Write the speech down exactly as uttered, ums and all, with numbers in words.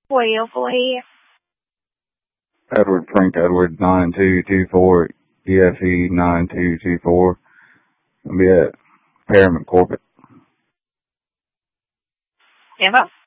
twelve for here. Edward Frank Edward nine two two four E F E nine two two four. I'll be at Perriman Corporate. Dạ vâng.